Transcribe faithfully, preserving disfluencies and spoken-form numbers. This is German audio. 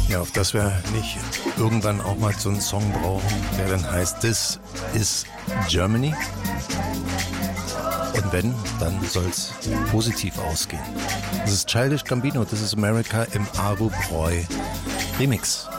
Ja, auf das wir nicht irgendwann auch mal so einen Song brauchen, der dann heißt This is Germany. Und wenn, dann soll's positiv ausgehen. Das ist Childish Gambino, das ist America im Aru Breu Remix.